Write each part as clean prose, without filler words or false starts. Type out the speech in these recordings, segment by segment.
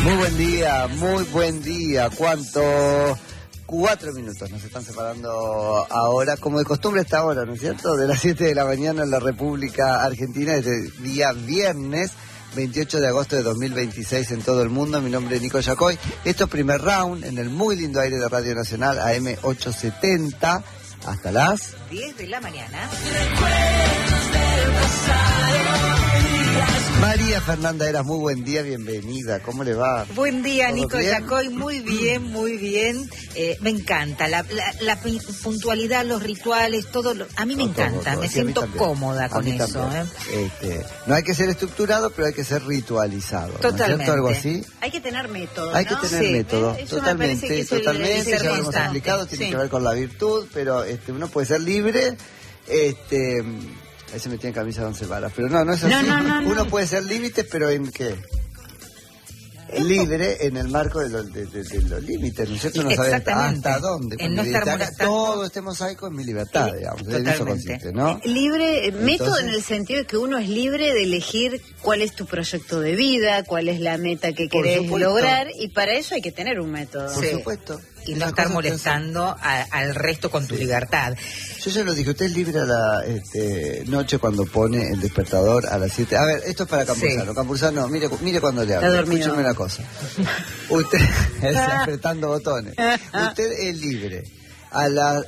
Muy buen día. ¿Cuánto? 4 minutos nos están separando ahora, como de costumbre esta hora, ¿no es cierto? De las 7 de la mañana en la República Argentina, desde día viernes 28 de agosto de 2026 en todo el mundo. Mi nombre es Nico Yacoy. Esto es Primer Round en el muy lindo aire de Radio Nacional AM 870 hasta las 10 de la mañana. María Fernanda Eras, muy buen día, bienvenida. ¿Cómo le va? Buen día, Nico bien? Yacoy, muy bien, muy bien. Me encanta la puntualidad, los rituales, todo. A mí me encanta, todo. me Sí, siento cómoda con eso. No hay que ser estructurado, pero hay que ser ritualizado. Totalmente. ¿No es cierto? Algo así. Hay que tener método, Hay que tener método, Eso me parece que totalmente. es el Ya lo hemos explicado, tiene que ver con la virtud, pero uno puede ser libre. Ahí se metía en camisa de 11 varas, pero no es así. No. Uno puede ser límite, pero ¿en qué? Libre en el marco de los límites, ¿no es cierto? No saber hasta dónde. En no estar molestando. Todo este mosaico es mi libertad, digamos. En eso consiste, ¿no? Libre, método Entonces, en el sentido de que uno es libre de elegir cuál es tu proyecto de vida, cuál es la meta que Por querés supuesto. lograr, y para eso hay que tener un método. Por Sí. supuesto. Y no Esas estar cosas molestando al resto con tu libertad. Yo ya lo dije, usted es libre a la noche cuando pone el despertador a las 7. A ver, esto es para Campuzano. Sí. Campuzano, mire cuando le Está hablo. dormido. Escúcheme una cosa. Usted, apretando botones. Usted es libre a las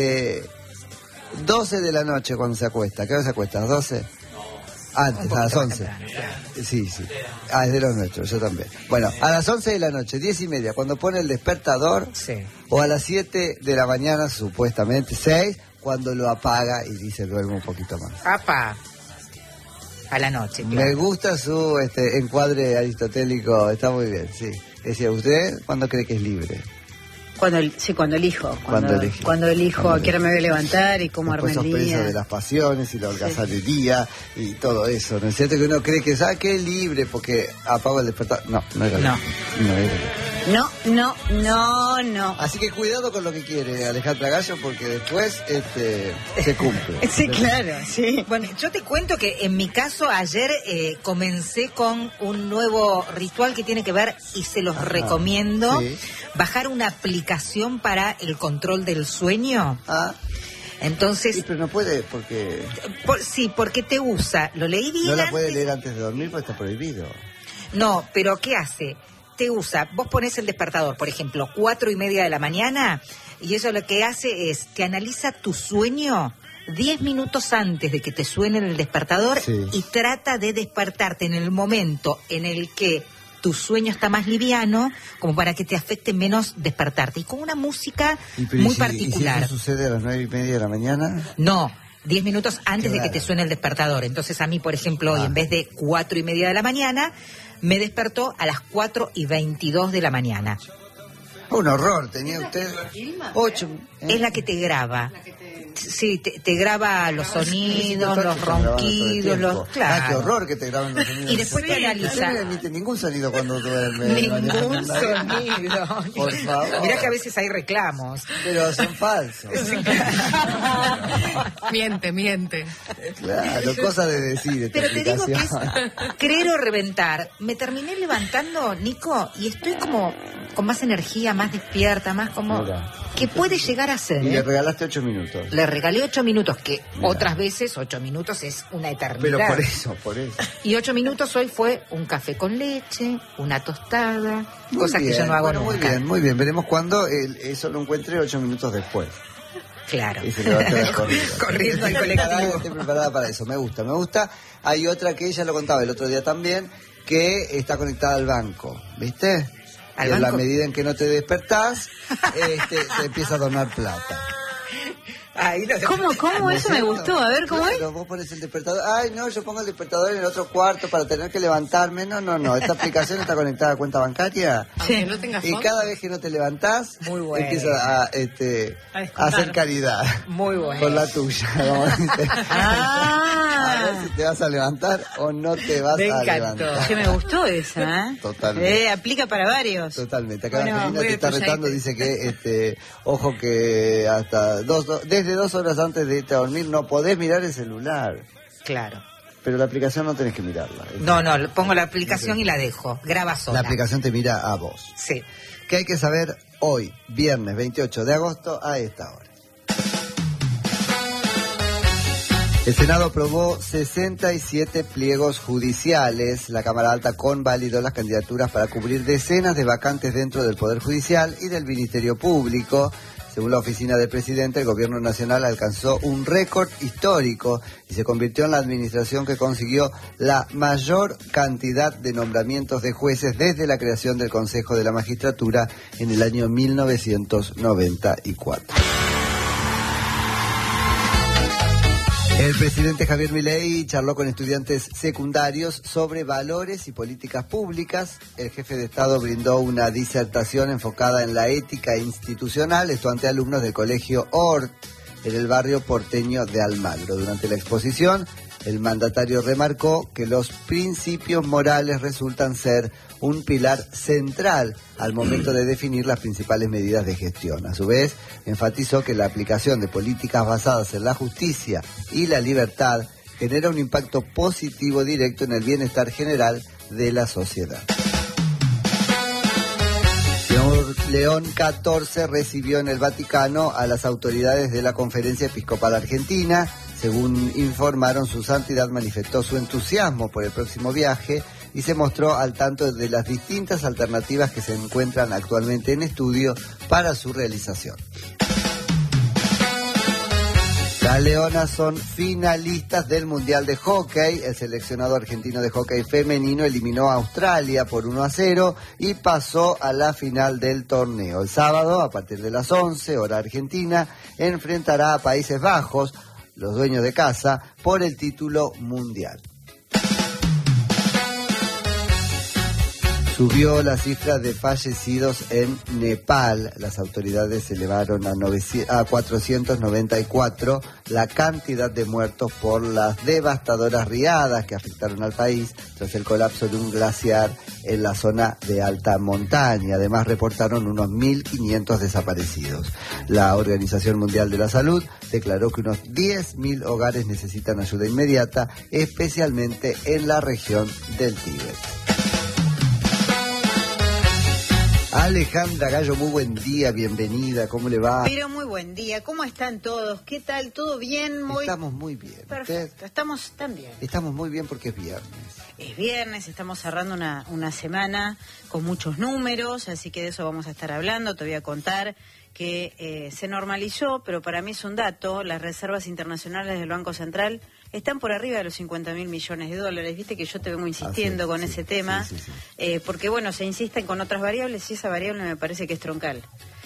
12 de la noche cuando se acuesta. ¿Qué hora se acuesta? ¿A las 12? Antes, a las 11. Sí. Es de los nuestros, yo también. Bueno, a las 11 de la noche, 10:30, cuando pone el despertador, Sí. o a las 7 de la mañana, supuestamente 6, cuando lo apaga y dice duerme un poquito más. ¡Apa! A la noche, claro. Me gusta su encuadre aristotélico, está muy bien, sí. Decía, ¿usted cuándo cree que es libre? Cuando elijo. Cuando elijo. Cuando elijo Cuando a qué hora me voy a levantar y cómo Después armar sos el preso día. de las pasiones y la holgazanería y todo eso, ¿no es cierto? Que uno cree que que es libre porque apaga el despertador. No era No. libre. No era libre. No. Así que cuidado con lo que quiere Alejandra Gallo porque después se cumple. Sí, claro, sí. Bueno, yo te cuento que en mi caso ayer comencé con un nuevo ritual que tiene que ver, y se los recomiendo, sí. bajar una aplicación para el control del sueño. Entonces, Sí, pero no puede porque porque te usa, lo leí bien no la antes. puede leer antes de dormir porque está prohibido. No, pero ¿qué hace? Te usa, vos pones el despertador, por ejemplo, 4:30 de la mañana, y eso lo que hace es que analiza tu sueño 10 minutos antes de que te suene el despertador, Sí. y trata de despertarte en el momento en el que tu sueño está más liviano, como para que te afecte menos despertarte, y con una música muy particular. ¿Y si eso sucede a las 9:30 de la mañana? No, 10 minutos antes de que Claro. te suene el despertador. Entonces a mí, por ejemplo, hoy en vez de 4:30 de la mañana, me despertó a las 4:22 de la mañana. Un horror, tenía usted 8. Es la que te graba. Sí, te graba los sonidos, los ronquidos, los... Claro. Qué horror que te graben los sonidos. Y después te analiza. Usted no emite ningún sonido cuando duerme. Ningún sonido. Por favor. Mirá que a veces hay reclamos. Pero son falsos. Miente. Claro, cosa de decir. Pero te digo que es explicación. creer o reventar. Me terminé levantando, Nico, y estoy como con más energía, más despierta, más como... Mira. que puede llegar a ser. Y le regalaste 8 minutos. Le regalé 8 minutos, que Mira. otras veces 8 minutos es una eternidad. Pero por eso. Y 8 minutos hoy fue un café con leche, una tostada, Muy cosas que bien, yo no hago bueno, nunca. Muy bien. Veremos cuándo eso lo encuentre 8 minutos después. Claro. Y se le va a estar corriendo. Corriendo al Estoy colectivo. preparada para eso, me gusta. Hay otra que ella lo contaba el otro día también, que está conectada al banco, ¿viste? ¿Al Y en la banco? medida en que no te despertás, te empieza a donar plata. Ay, no, ¿Cómo? Eso me gustó. A ver, ¿cómo es? Claro, vos pones el despertador. Ay, no, yo pongo el despertador en el otro cuarto para tener que levantarme. No. Esta aplicación está conectada a cuenta bancaria. Aunque no tengas Y fondo. cada vez que no te levantás, Muy bueno. empieza a hacer caridad. Muy bueno. Con la tuya. Como dice. A ver si te vas a levantar o no te vas Me a encantó. levantar. Que me gustó esa, ¿eh? Totalmente. Aplica para varios. Totalmente. Acá Bueno, Angelina muy te está de retando, dice que, ojo que hasta desde 2 horas antes de irte a dormir no podés mirar el celular. Claro. Pero la aplicación no tenés que mirarla. No, pongo la aplicación y la dejo. Graba sola. La aplicación te mira a vos. Sí. ¿Qué hay que saber hoy, viernes 28 de agosto, a esta hora? El Senado aprobó 67 pliegos judiciales. La Cámara Alta convalidó las candidaturas para cubrir decenas de vacantes dentro del Poder Judicial y del Ministerio Público. Según la oficina del presidente, el gobierno nacional alcanzó un récord histórico y se convirtió en la administración que consiguió la mayor cantidad de nombramientos de jueces desde la creación del Consejo de la Magistratura en el año 1994. El presidente Javier Milei charló con estudiantes secundarios sobre valores y políticas públicas. El jefe de Estado brindó una disertación enfocada en la ética institucional, esto ante alumnos del colegio Hort, en el barrio porteño de Almagro. Durante la exposición, el mandatario remarcó que los principios morales resultan ser un pilar central al momento de definir las principales medidas de gestión. A su vez, enfatizó que la aplicación de políticas basadas en la justicia y la libertad genera un impacto positivo directo en el bienestar general de la sociedad. León XIV recibió en el Vaticano a las autoridades de la Conferencia Episcopal Argentina. Según informaron, su santidad manifestó su entusiasmo por el próximo viaje y se mostró al tanto de las distintas alternativas que se encuentran actualmente en estudio para su realización. Las Leonas son finalistas del Mundial de Hockey. El seleccionado argentino de hockey femenino eliminó a Australia por 1-0 y pasó a la final del torneo. El sábado, a partir de las 11, hora argentina, enfrentará a Países Bajos, los dueños de casa, por el título mundial. Subió la cifra de fallecidos en Nepal. Las autoridades elevaron a 494 la cantidad de muertos por las devastadoras riadas que afectaron al país tras el colapso de un glaciar en la zona de alta montaña. Además, reportaron unos 1.500 desaparecidos. La Organización Mundial de la Salud declaró que unos 10.000 hogares necesitan ayuda inmediata, especialmente en la región del Tíbet. Alejandra Gallo, muy buen día, bienvenida, ¿cómo le va? Pero muy buen día, ¿cómo están todos? ¿Qué tal? ¿Todo bien? Estamos muy bien. Perfecto, estamos tan bien. Estamos muy bien porque es viernes. Es viernes, estamos cerrando una semana con muchos números, así que de eso vamos a estar hablando. Te voy a contar que se normalizó, pero para mí es un dato, las reservas internacionales del Banco Central están por arriba de los 50.000 millones de dólares. Viste que yo te vengo insistiendo con ese tema, porque bueno, se insisten con otras variables y esa variable me parece que es troncal.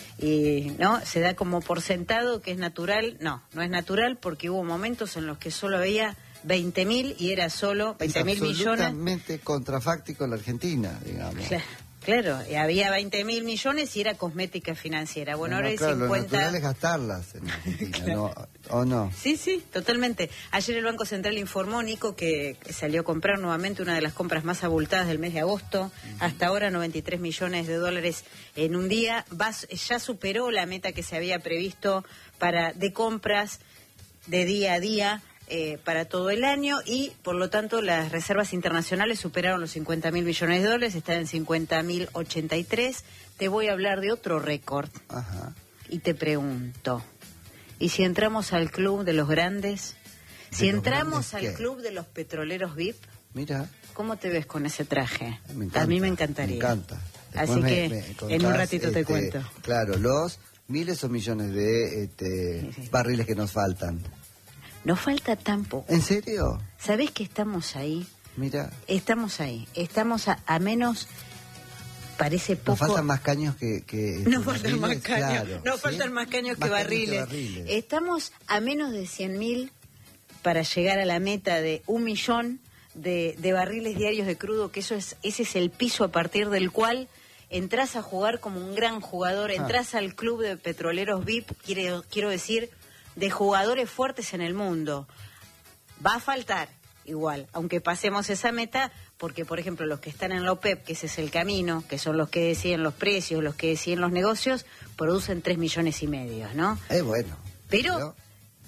Y no, se da como por sentado que es natural. No es natural porque hubo momentos en los que solo había 20.000 y era solo 20.000 millones. Absolutamente contrafáctico en la Argentina, digamos. Claro, había 20.000 millones y era cosmética financiera. Bueno, ahora hay 50... Lo natural es gastarlas en Argentina, claro. ¿O no? Sí, totalmente. Ayer el Banco Central informó, Nico, que salió a comprar nuevamente una de las compras más abultadas del mes de agosto. Hasta ahora 93 millones de dólares en un día. Ya superó la meta que se había previsto de compras de día a día. Para todo el año y por lo tanto las reservas internacionales superaron los 50.000 millones de dólares, están en 50.083. Te voy a hablar de otro récord. Ajá. Y te pregunto, ¿y si entramos al club de los grandes? Si entramos al club de los petroleros VIP, mira, ¿cómo te ves con ese traje? Encanta, a mí me encantaría. Me encanta. Después así que en un ratito te cuento. Claro, los miles o millones de barriles que nos faltan. No falta tampoco. ¿En serio? ¿Sabés que estamos ahí? Mira. Estamos ahí. Estamos a menos, parece poco. Nos faltan más caños que no faltan más caños. Claro, no faltan más caños que barriles. Estamos a menos de 100.000 para llegar a la meta de 1 millón de barriles diarios de crudo, que ese es el piso a partir del cual entras a jugar como un gran jugador, entras al club de petroleros VIP, quiero decir, de jugadores fuertes en el mundo. Va a faltar igual, aunque pasemos esa meta, porque por ejemplo los que están en la OPEP, que ese es el camino, que son los que deciden los precios, los que deciden los negocios, producen 3,5 millones, ¿no? Bueno.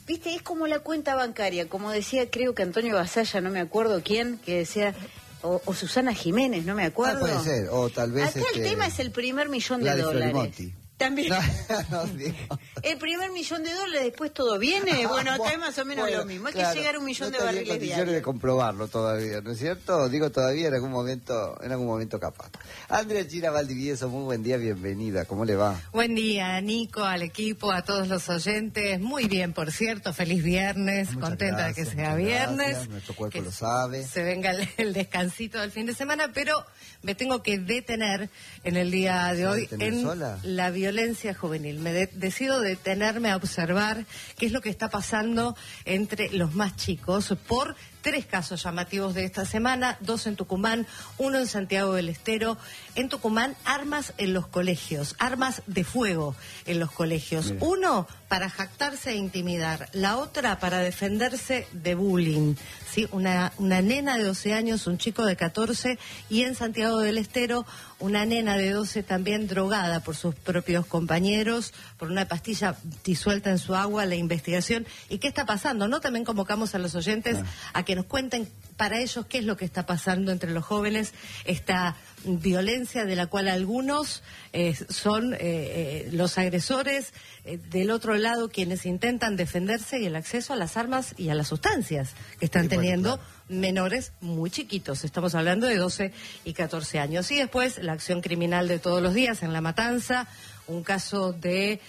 viste, es como la cuenta bancaria, como decía, creo que Antonio Basalla, no me acuerdo quién, que decía, o Susana Jiménez, no me acuerdo. Puede ser, o tal vez... Acá el tema es el primer millón de Gladys dólares. Florimotti. También. No, digo. El primer millón de dólares, después todo viene. Bueno, acá es más o menos lo mismo. Hay que llegar a un millón de barriles diarios. diarios. De comprobarlo todavía, ¿no es cierto? Digo todavía en algún momento capaz. Andrea China Valdivieso, muy buen día, bienvenida. ¿Cómo le va? Buen día, Nico, al equipo, a todos los oyentes. Muy bien, por cierto, feliz viernes. Muchas contenta gracias, de que sea muchas viernes. gracias. Nuestro cuerpo que lo sabe. Se venga el descansito del fin de semana, pero me tengo que detener en el día de hoy en sola? la violencia juvenil. Decido detenerme a observar qué es lo que está pasando entre los más chicos por 3 casos llamativos de esta semana, 2 en Tucumán, 1 en Santiago del Estero. En Tucumán, armas en los colegios, armas de fuego en los colegios. Mira. Uno para jactarse e intimidar, la otra para defenderse de bullying. ¿Sí? Una nena de 12 años, un chico de 14, y en Santiago del Estero una nena de 12 también drogada por sus propios compañeros, por una pastilla disuelta en su agua, la investigación. ¿Y qué está pasando? ¿No? También convocamos a los oyentes a que nos cuenten para ellos qué es lo que está pasando entre los jóvenes, esta violencia de la cual algunos son los agresores, del otro lado quienes intentan defenderse, y el acceso a las armas y a las sustancias que están teniendo menores muy chiquitos. Estamos hablando de 12 y 14 años. Y después la acción criminal de todos los días en La Matanza, un caso de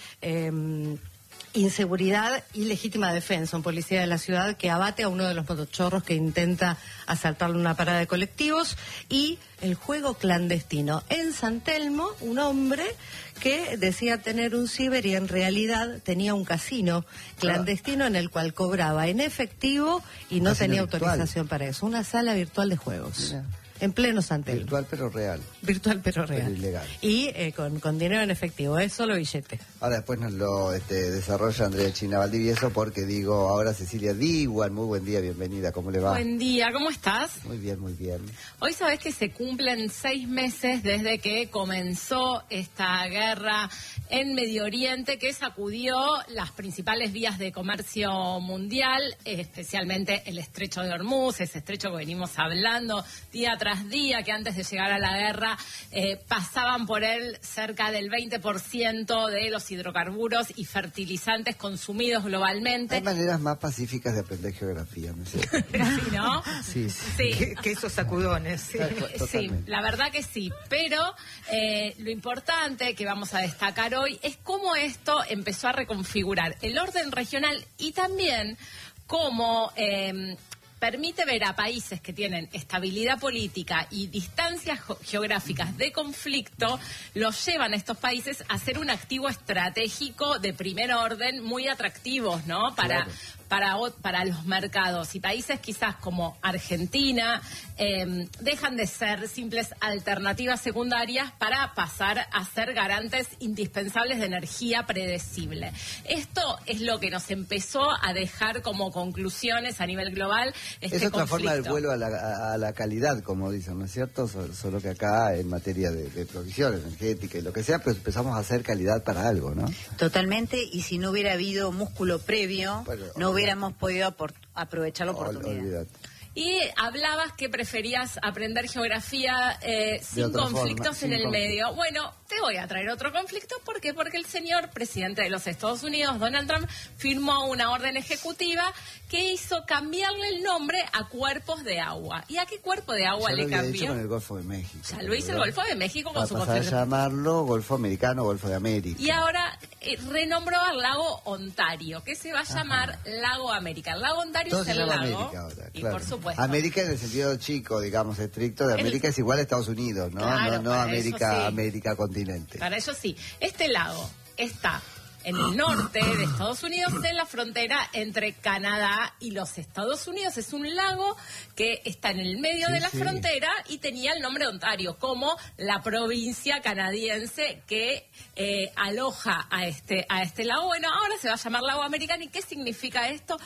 inseguridad y legítima defensa, un policía de la ciudad que abate a uno de los motochorros que intenta asaltarle una parada de colectivos, y el juego clandestino. En San Telmo, un hombre que decía tener un ciber y en realidad tenía un casino clandestino en el cual cobraba en efectivo y no tenía autorización para eso. Una sala virtual de juegos. Mira. En pleno San Telmo. Virtual pero real. Virtual pero real. Pero ilegal. Y con dinero en efectivo, es solo billete. Ahora después nos lo desarrolla Andrea China Valdivieso, porque digo, ahora Cecilia Diguan, muy buen día, bienvenida, ¿cómo le va? Buen día, ¿cómo estás? Muy bien, muy bien. Hoy sabés que se cumplen 6 meses desde que comenzó esta guerra en Medio Oriente, que sacudió las principales vías de comercio mundial, especialmente el estrecho de Hormuz, ese estrecho que venimos hablando día tras día, que antes de llegar a la guerra pasaban por él cerca del 20% de los hidrocarburos y fertilizantes consumidos globalmente. Hay maneras más pacíficas de aprender geografía, ¿no es cierto? Sí, ¿no? Sí. Que esos sacudones. Sí. Sí, la verdad que sí, pero lo importante que vamos a destacar hoy es cómo esto empezó a reconfigurar el orden regional y también cómo permite ver a países que tienen estabilidad política y distancias geográficas de conflicto, los llevan a estos países a ser un activo estratégico de primer orden muy atractivos, ¿no? Para los mercados. Y países quizás como Argentina dejan de ser simples alternativas secundarias para pasar a ser garantes indispensables de energía predecible. Esto es lo que nos empezó a dejar como conclusiones a nivel global este es otra conflicto. forma del vuelo a la calidad, como dicen, ¿no es cierto? Solo que acá en materia de provisión energética y lo que sea, pues empezamos a hacer calidad para algo, ¿no? Totalmente, y si no hubiera habido músculo previo, no hubiéramos podido aprovechar la oportunidad. Olvídate. Y hablabas que preferías aprender geografía sin conflictos en el medio. Bueno, te voy a traer otro conflicto. ¿Por qué? Porque el señor presidente de los Estados Unidos, Donald Trump, firmó una orden ejecutiva que hizo cambiarle el nombre a cuerpos de agua. ¿Y a qué cuerpo de agua le cambió? Ya lo había hecho con el Golfo de México. Ya lo hizo el Golfo de México con su pasar a llamarlo Golfo Americano, Golfo de América. Y ahora renombró al lago Ontario, que se va a llamar Lago América. El lago Ontario todo es se el llama lago. América ahora, Y claro. por supuesto. América en el sentido chico, digamos, estricto de América es igual a Estados Unidos, ¿no? Claro, no para América, eso sí. América continente. Para ello sí. Este lago está en el norte de Estados Unidos, en la frontera entre Canadá y los Estados Unidos. Es un lago que está en el medio de la frontera y tenía el nombre de Ontario, como la provincia canadiense que aloja a este lago. Bueno, ahora se va a llamar Lago Americano. ¿Y qué significa esto?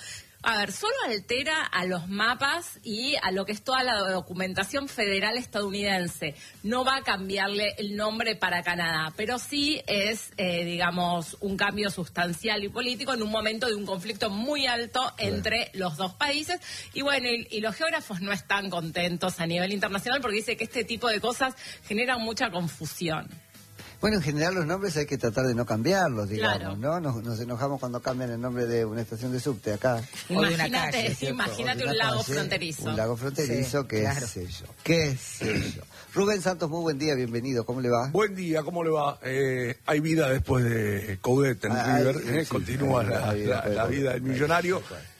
A ver, solo altera a los mapas y a lo que es toda la documentación federal estadounidense. No va a cambiarle el nombre para Canadá, pero sí es, digamos, un cambio sustancial y político en un momento de un conflicto muy alto entre los dos países. Y bueno, y los geógrafos no están contentos a nivel internacional porque dice que este tipo de cosas generan mucha confusión. Bueno, en general los nombres hay que tratar de no cambiarlos, digamos, Claro. ¿no? Nos enojamos cuando cambian el nombre de una estación de subte acá. O de una calle, ¿es cierto? Imagínate O de un una lago calle, fronterizo. Un lago fronterizo, Sí, qué claro. sé yo, qué sé yo. Rubén Santos, muy buen día, bienvenido, ¿cómo le va? Buen día, ¿cómo le va? Hay vida después de Coudet en River, sí, continúa hay la vida vida del millonario.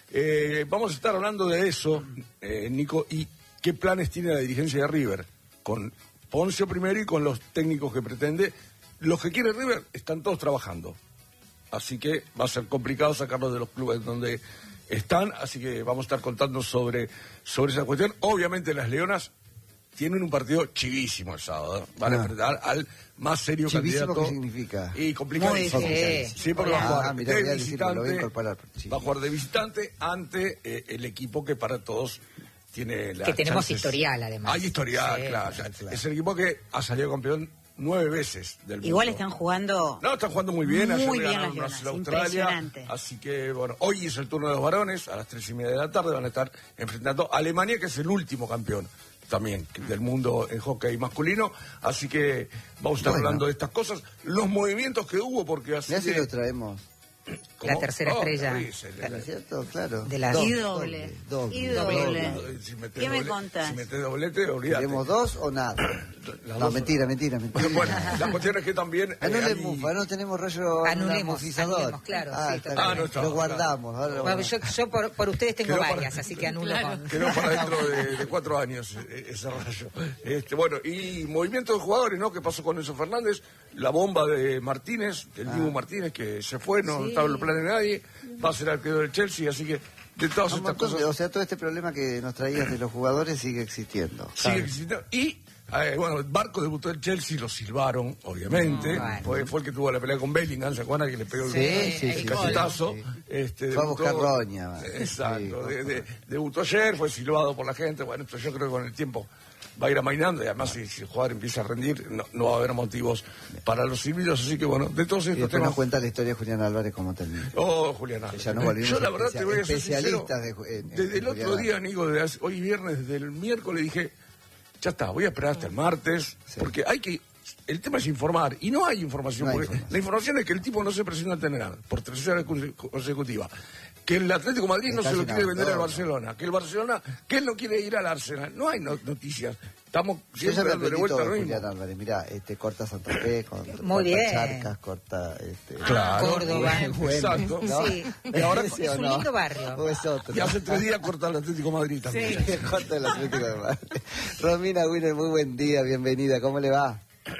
Vamos a estar hablando de eso, Nico, y qué planes tiene la dirigencia de River, con Poncio primero y con los técnicos que pretende. Los que quiere River están todos trabajando, así que va a ser complicado sacarlos de los clubes donde están, así que vamos a estar contando sobre esa cuestión. Obviamente las Leonas tienen un partido chivísimo el sábado, van a enfrentar al más serio ¿Chivísimo candidato. qué significa? Y complicadísimo. Muy bien. Sí, porque va a jugar mirá, de voy a decir, lo voy a visitante, incorporar. Sí. va a jugar de visitante ante el equipo que para todos tiene la Que tenemos chances. historial, además. Hay historial, Sí, claro. claro. Es el equipo que ha salido campeón 9 veces del mundo. Igual están jugando... No, están jugando muy bien. Ayer Muy le bien ganaron las a Leonas, Australia. impresionante. Así que, bueno, hoy es el turno de los varones. A las 3:30 de la tarde van a estar enfrentando a Alemania, que es el último campeón también del mundo en hockey masculino. Así que vamos a estar hablando de estas cosas. Los movimientos que hubo, porque así Mirá si de- lo traemos. ¿Cómo? La tercera estrella. ¿No es cierto? Claro. De la- Dos, Y doble. doble, Y doble. doble. Si metés ¿Qué me doble- contás? Si metés doblete, olvídate. ¿Queremos dos o nada? Las No, dos- mentira. Bueno, la cuestión es que también... Anule hay- mufa, no tenemos rollo Anulemos, amortizador. anulemos, claro, sí, está totalmente. bien. no está, Lo guardamos. Ahora lo Bueno, guardamos. yo por ustedes tengo Quedó para- varias, así que anulo con... Quedó para dentro de 4 años ese rayo. Bueno, y movimiento de jugadores, ¿no? ¿Qué pasó con Enzo Fernández? La bomba de Martínez, del Dibu Martínez, que se fue, no estaba en los planes de nadie. Va a ser arquero del Chelsea, así que de todas Un estas montón cosas de- o sea, todo este problema que nos traías de los jugadores sigue existiendo. sigue existiendo. Y, bueno, Barco debutó en Chelsea, lo silbaron, obviamente. Bueno. Fue el que tuvo la pelea con Bellingham, ¿se acuerdan? Que le pegó Sí, el cachetazo. sí. Fue a buscar roña. Man. Exacto. Sí, Debutó ayer, fue silbado por la gente. Bueno, esto yo creo que con el tiempo va a ir amainando y además si el jugador empieza a rendir no va a haber motivos para los silbidos, así que bueno, de todos Y estos después temas... nos cuenta la historia de Julián Álvarez cómo terminó. Oh, Julián Álvarez. Ya nos volvimos Yo la verdad te voy a ser sincero, especialistas en desde el Julián otro día, Álvarez. Nico, hoy viernes, desde el miércoles dije, ya está, voy a esperar hasta el martes, Sí. porque hay que... El tema es informar, y no hay información, No hay porque información. la información es que el tipo no se presenta ante Tenerán por tercera vez consecutiva, que el Atlético de Madrid no Está se lo sin quiere vender al abandono. Barcelona, que el Barcelona, que él no quiere ir al Arsenal, no hay noticias, estamos Yo ya siempre me dándole aprendí vuelta todo a lo de mismo. Julián Álvarez. Mirá, corta Santa Fe, corta Muy bien. Charcas, corta... Claro. Córdoba. Exacto. ¿no? Sí. Y ahora ¿Ese es o un no? lindo barrio. ¿O es otro? Y hace 3 días corta el Atlético de Madrid también. Corta el Atlético de Madrid. Romina Winner, muy buen día, bienvenida. ¿Cómo le va?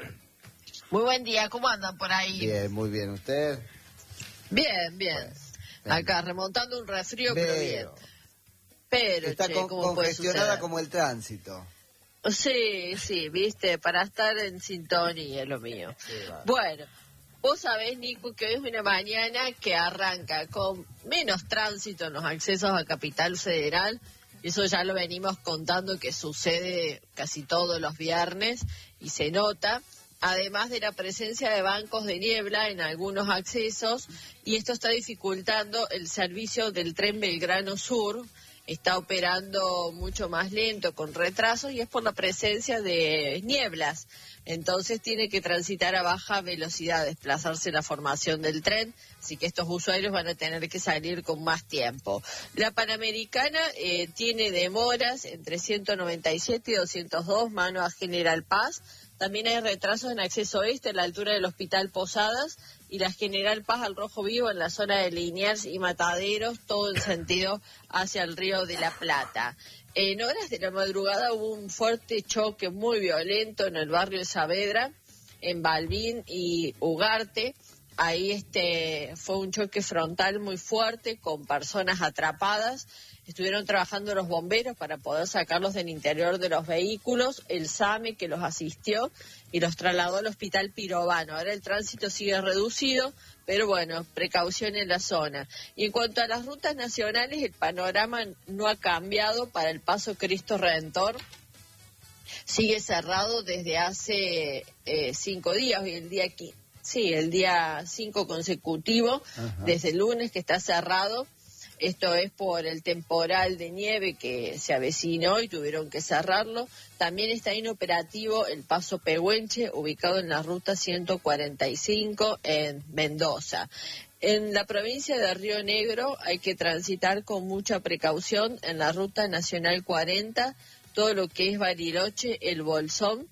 Muy buen día, ¿cómo andan por ahí? Bien, muy bien. ¿Usted? Bien, bien. Acá remontando un resfrío, pero bien. Veo. Pero, Está che, ¿cómo puede congestionada suceder? como el tránsito. Sí, sí, viste, para estar en sintonía es lo mío. Sí, va. Bueno, vos sabés, Nico, que hoy es una mañana que arranca con menos tránsito en los accesos a Capital Federal. Eso ya lo venimos contando que sucede casi todos los viernes y se nota. Además de la presencia de bancos de niebla en algunos accesos, y esto está dificultando el servicio del tren Belgrano Sur. Está operando mucho más lento, con retrasos, y es por la presencia de nieblas. Entonces tiene que transitar a baja velocidad, desplazarse la formación del tren, así que estos usuarios van a tener que salir con más tiempo. La Panamericana tiene demoras entre 197 y 202, mano a General Paz. También hay retrasos en acceso oeste a la altura del Hospital Posadas y la General Paz al Rojo Vivo en la zona de Liniers y Mataderos, todo en sentido hacia el Río de la Plata. En horas de la madrugada hubo un fuerte choque muy violento en el barrio de Saavedra, en Balbín y Ugarte. ahí fue un choque frontal muy fuerte con personas atrapadas. Estuvieron trabajando los bomberos para poder sacarlos del interior de los vehículos, el SAME que los asistió y los trasladó al hospital Pirovano. Ahora el tránsito sigue reducido, pero bueno, precaución en la zona. Y en cuanto a las rutas nacionales, el panorama no ha cambiado para el Paso Cristo Redentor. Sigue cerrado desde hace 5 días, hoy el día 15. Sí, el día 5 consecutivo, desde el lunes que está cerrado. Esto es por el temporal de nieve que se avecinó y tuvieron que cerrarlo. También está inoperativo el Paso Pehuenche, ubicado en la ruta 145 en Mendoza. En la provincia de Río Negro hay que transitar con mucha precaución en la ruta nacional 40, todo lo que es Bariloche, El Bolsón.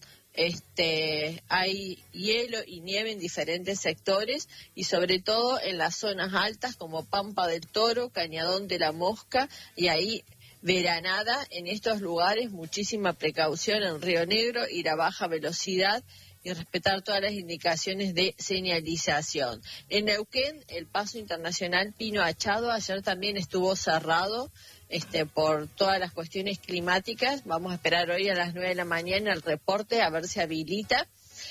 Hay hielo y nieve en diferentes sectores y sobre todo en las zonas altas como Pampa del Toro, Cañadón de la Mosca y ahí veranada. En estos lugares muchísima precaución en Río Negro, ir a baja velocidad y respetar todas las indicaciones de señalización. En Neuquén, el paso internacional Pino Achado ayer también estuvo cerrado por todas las cuestiones climáticas. Vamos a esperar hoy a las 9 de la mañana el reporte a ver si habilita.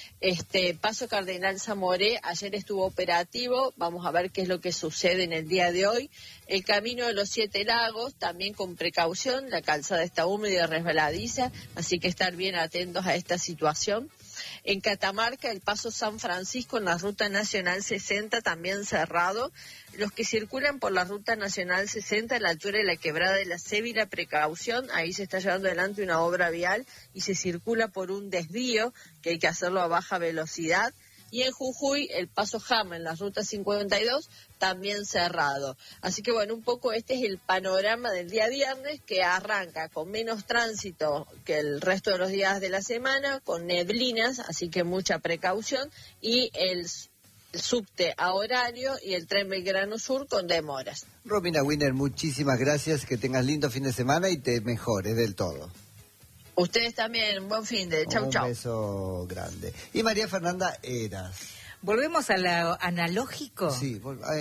Paso Cardenal Zamoré ayer estuvo operativo, vamos a ver qué es lo que sucede en el día de hoy. El camino de los 7 lagos también con precaución, la calzada está húmeda y resbaladiza, así que estar bien atentos a esta situación. En Catamarca, el Paso San Francisco en la Ruta Nacional 60 también cerrado. Los que circulan por la Ruta Nacional 60 a la altura de la Quebrada de la Cébila, precaución, ahí se está llevando adelante una obra vial y se circula por un desvío que hay que hacerlo a baja velocidad. Y en Jujuy, el Paso Jama en la Ruta 52 también cerrado. Así que bueno, un poco este es el panorama del día viernes, que arranca con menos tránsito que el resto de los días de la semana, con neblinas, así que mucha precaución, y el subte a horario y el tren Belgrano Sur con demoras. Romina Wiener, muchísimas gracias, que tengas lindo fin de semana y te mejores del todo. Ustedes también, buen fin de chau. Un beso grande. Y María Fernanda Heras. ¿Volvemos a lo analógico? Sí,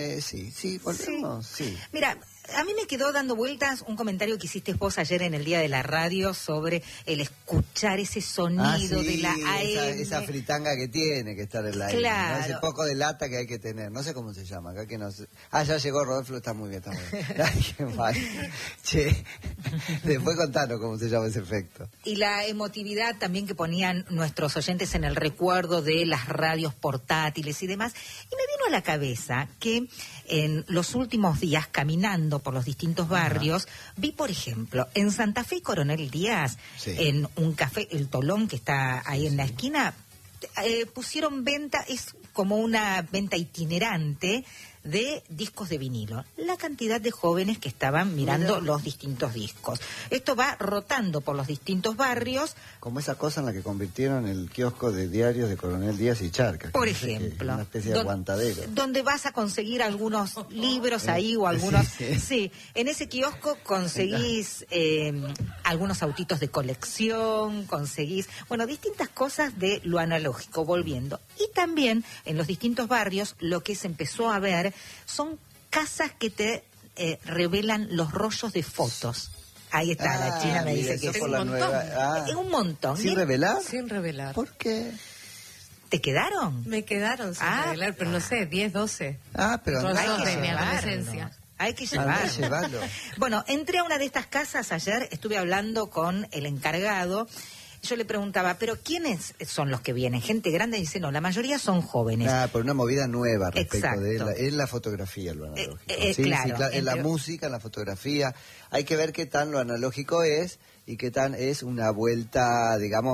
volvemos, sí. Mira, a mí me quedó dando vueltas un comentario que hiciste vos ayer en el Día de la Radio sobre el escuchar ese sonido de la AM. Esa fritanga que tiene que estar en la AM. Claro. ¿no? Ese poco de lata que hay que tener. No sé cómo se llama. Acá que no sé. Ya llegó Rodolfo, está muy bien. Ay, qué mal. Che, después contanos cómo se llama ese efecto. Y la emotividad también que ponían nuestros oyentes en el recuerdo de las radios portátiles y demás. Y me vino a la cabeza que en los últimos días, caminando por los distintos barrios, vi, por ejemplo, en Santa Fe y Coronel Díaz, en un café, El Tolón, que está ahí en la esquina, pusieron venta, es como una venta itinerante de discos de vinilo. La cantidad de jóvenes que estaban mirando los distintos discos. Esto va rotando por los distintos barrios. Como esa cosa en la que convirtieron el kiosco de diarios de Coronel Díaz y Charcas. Por ejemplo. Una especie de aguantadero. Donde vas a conseguir algunos libros ahí o algunos... Sí, en ese kiosco conseguís algunos autitos de colección, conseguís, bueno, distintas cosas de lo analógico, volviendo. Y también en los distintos barrios lo que se empezó a ver son casas que te revelan los rollos de fotos. Ahí está, la China me dice que es un montón. Es un montón. ¿Sin revelar? Sin revelar. ¿Por qué? ¿Te quedaron? Me quedaron sin revelar, pero no sé, 10, 12. Pero hay que mi adolescencia. Hay que llevarlo. Bueno, entré a una de estas casas ayer, estuve hablando con el encargado. Yo le preguntaba, ¿pero quiénes son los que vienen? ¿Gente grande? Y dice, no, la mayoría son jóvenes. Por una movida nueva respecto Exacto. de la fotografía, lo analógico. Claro, en la música, en la fotografía. Hay que ver qué tan lo analógico es y qué tan es una vuelta, digamos,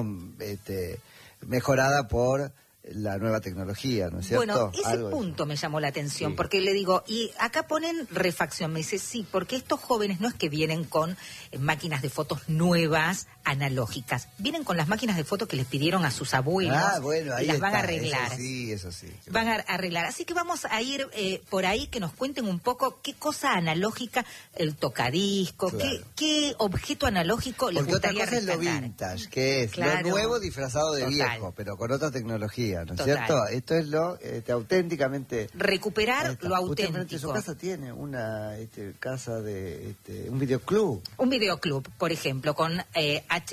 mejorada por la nueva tecnología, ¿no es cierto? Bueno, ese punto me llamó la atención, porque le digo, y acá ponen refacción, me dice, sí, porque estos jóvenes no es que vienen con máquinas de fotos nuevas, analógicas, vienen con las máquinas de fotos que les pidieron a sus abuelos, bueno, y las van a arreglar. Eso sí. Van a arreglar, así que vamos a ir por ahí, que nos cuenten un poco qué cosa analógica, el tocadisco, claro. qué objeto analógico les gustaría rescatar. Porque otra cosa es lo vintage, que es lo nuevo disfrazado de viejo, pero con otra tecnología. día, ¿no es Total. cierto? Esto es lo auténticamente... Recuperar lo Usted frente a su auténtico. casa tiene una casa de un videoclub. Un videoclub, por ejemplo, con VHS.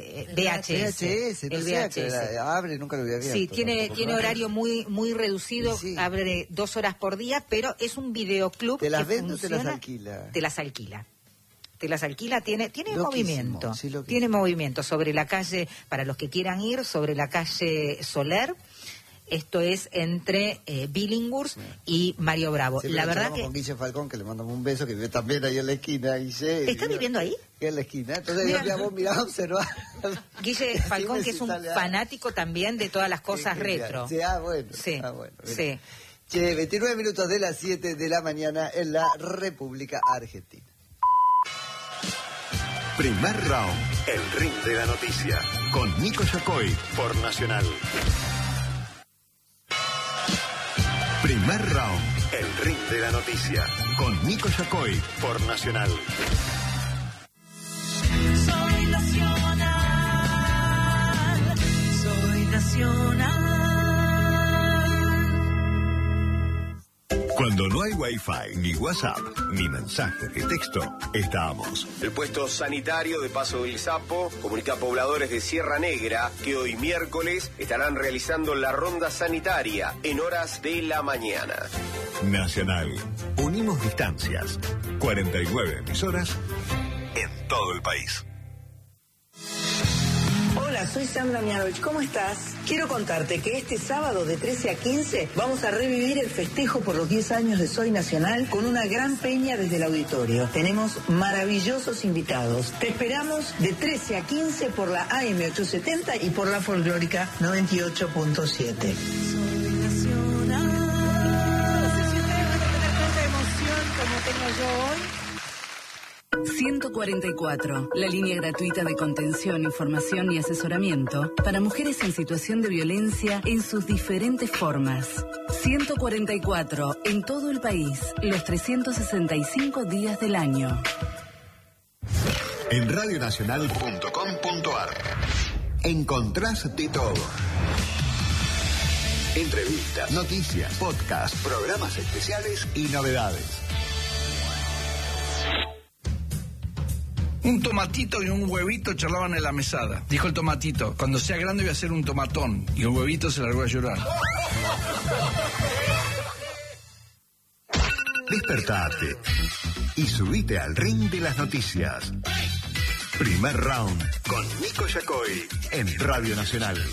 No sé, que abre, nunca lo había abierto. Sí, tiene horario muy reducido, Sí. abre 2 horas por día, pero es un videoclub ¿Te las que vende o te las funciona- alquila? Te las alquila. Te las alquila, tiene Loquísimo, movimiento. sí, loquísimo. Tiene movimiento sobre la calle, para los que quieran ir, sobre la calle Soler. Esto es entre Billinghurst y Mario Bravo. Siempre La verdad charlamos que... con Guille Falcón, que le mandamos un beso, que vive también ahí en la esquina. Guille, ¿Está viviendo ahí? En la esquina. Entonces vos mirá a observar. Guille Falcón, Dime que es si un sale algo. fanático también de todas las cosas Qué genial. retro. Sí, bueno. Sí, Bueno, mira. sí. Che, 29 minutos de las 7 de la mañana en la República Argentina. Primer round, el ring de la noticia, con Nico Yacoy por Nacional. Primer round, el ring de la noticia, con Nico Yacoy por Nacional. Soy nacional, soy nacional. Cuando no hay Wi-Fi, ni WhatsApp, ni mensajes de texto, estamos. El puesto sanitario de Paso del Sapo comunica a pobladores de Sierra Negra que hoy miércoles estarán realizando la ronda sanitaria en horas de la mañana. Nacional. Unimos distancias. 49 emisoras en todo el país. Hola, soy Sandra Mianovich, ¿cómo estás? Quiero contarte que este sábado de 13 a 15 vamos a revivir el festejo por los 10 años de Soy Nacional con una gran peña desde el auditorio. Tenemos maravillosos invitados. Te esperamos de 13 a 15 por la AM 870 y por la folclórica 98.7. Soy nacional. No sé si ustedes van a tener tanta emoción como tengo yo hoy. 144, la línea gratuita de contención, información y asesoramiento para mujeres en situación de violencia en sus diferentes formas. 144, en todo el país, los 365 días del año. En radionacional.com.ar encontrás de todo. Entrevistas, noticias, podcasts, programas especiales y novedades. Un tomatito y un huevito charlaban en la mesada. Dijo el tomatito, cuando sea grande voy a ser un tomatón. Y el huevito se largó a llorar. Despertate y subite al ring de las noticias. Primer round con Nico Yacoy en Radio Nacional.